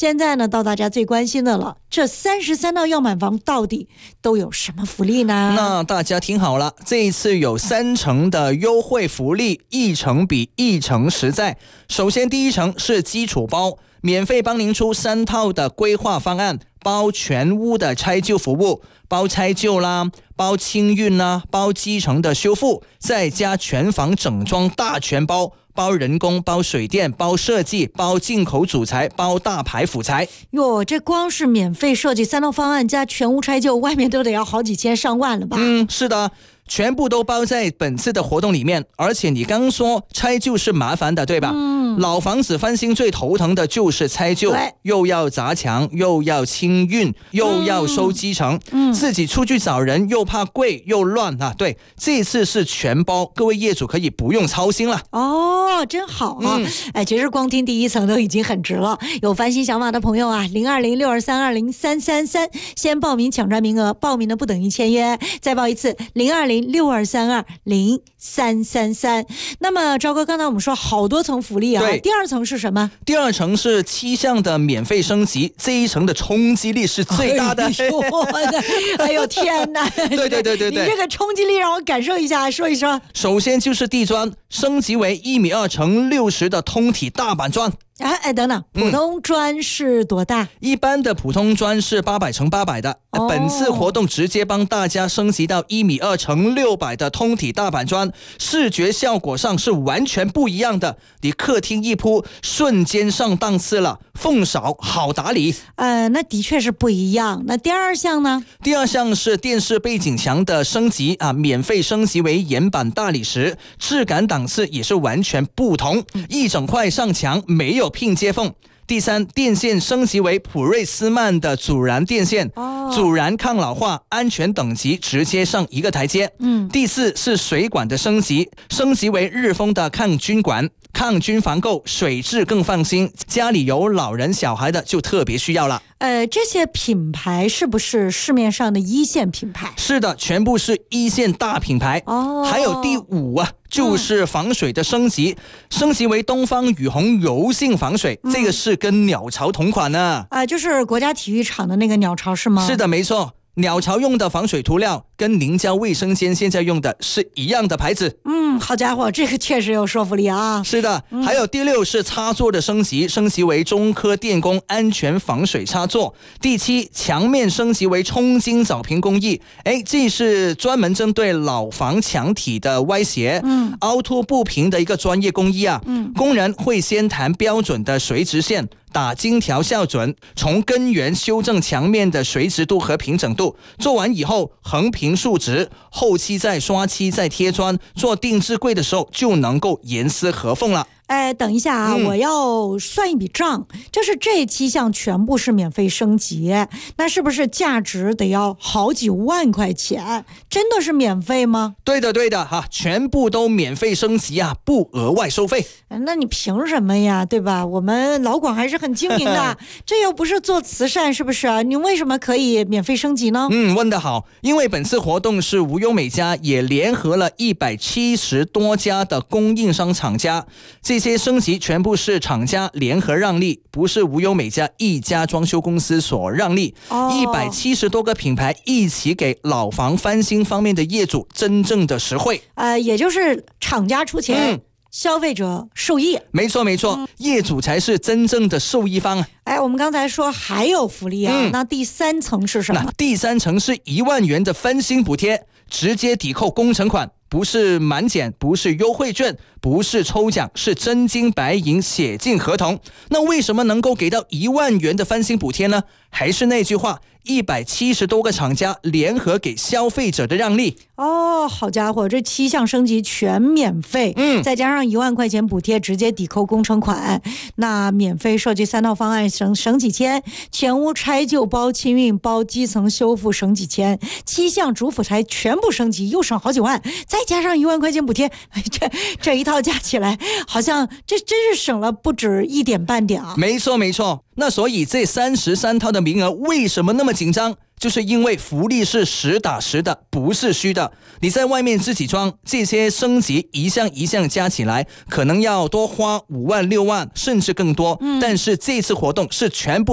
现在呢，到大家最关心的了，这33套样板房到底都有什么福利呢？ 那大家听好了，这一次有3成的优惠福利，1成比1成实在。首先第1成是基础包，免费帮您出3套的规划方案，包全屋的拆旧服务，包拆旧啦，包清运啦，包基层的修复，再加全房整装大全包，包人工，包水电，包设计，包进口主材，包大牌辅材。 哟，这光是免费设计3套方案加全屋拆旧，外面都得要好几千上万了吧？ 是的，全部都包在本次的活动里面。而且你刚说拆旧是麻烦的，对吧？老房子翻新最头疼的就是拆旧，又要砸墙，又要清运，又要收基层，自己出去找人又怕贵又乱啊。对，这次是全包，各位业主可以不用操心了。 哦，真好啊！其实光听第1层都已经很值了。有翻新想法的朋友啊，02062320333，先报名抢占名额，报名的不等于签约。再报一次，02062320333。那么赵哥，刚才我们说好多层福利啊，第2层是什么？ 第2层是7项的免费升级，这一层的冲击力是最大的。 哎呦天哪！ 对， 你这个冲击力让我感受一下，说一说。 首先就是地砖升级为1.2米乘60的通体大板砖。 等等，普通砖是多大？ 一般的普通砖是800乘800的，本次活动直接帮大家升级到1.2米乘600的通体大板砖，视觉效果上是完全不一样的。你客厅一铺，瞬间上档次了，缝少好打理。 那的确是不一样。那第2项呢？ 第2项是电视背景墙的升级免费升级为岩板大理石，质感档次也是完全不同，一整块上墙没有拼接缝。第3，电线升级为普瑞斯曼的阻燃电线，阻燃抗老化，安全等级直接上一个台阶。第4是水管的升级为日丰的抗菌管，抗菌防垢，水质更放心，家里有老人小孩的就特别需要了。 这些品牌是不是市面上的1线品牌？ 是的，全部是1线大品牌。还有第5就是防水的升级为东方雨虹柔性防水，这个是跟鸟巢同款呢。 就是国家体育场的那个鸟巢是吗？ 是的，没错。鸟巢用的防水涂料跟凝胶卫生间现在用的是一样的牌子。 好家伙，这个确实有说服力啊。 是的，还有第6是插座的升级为中科电工安全防水插座。第7，墙面升级为冲晶藻平工艺，这是专门针对老房墙体的歪斜、凹凸不平的一个专业工艺啊。工人会先弹标准的垂直线，打金条校准，从根源修正墙面的垂直度和平整度，做完以后横平竖直，后期再刷漆再贴砖，做定制柜的时候就能够严丝合缝了。 等一下啊，我要算一笔账，就是这7项全部是免费升级，那是不是价值得要好几万块钱？真的是免费吗？ 对的全部都免费升级不额外收费。 那你凭什么呀，对吧？我们老广还是很精明的这又不是做慈善，是不是？你为什么可以免费升级呢？ 问得好，因为本次活动是无忧美家也联合了170多家的供应商厂家，这些升级全部是厂家联合让利，不是无忧美家一家装修公司所让利。170多个品牌一起给老房翻新方面的业主真正的实惠。 也就是厂家出钱，消费者受益。 没错，业主才是真正的受益方。 我们刚才说还有福利啊，那第3层是什么？ 第3层是1万元的翻新补贴，直接抵扣工程款，不是满减，不是优惠券，不是抽奖，是真金白银写进合同。那为什么能够给到1万元的翻新补贴呢？还是那句话，170多个厂家联合给消费者的让利。 好家伙，这7项升级全免费，再加上1万块钱补贴，直接抵扣工程款。那免费设计3套方案省几千，全屋拆旧包清运包基层修复省几千，7项主辅材全部升级又省好几万，再加上1万块钱补贴，这一套加起来好像这真是省了不止一点半点啊。 没错，那所以这33套的名额为什么那么紧张？就是因为福利是实打实的，不是虚的。你在外面自己装，这些升级一项一项加起来可能要多花5万6万甚至更多，但是这次活动是全部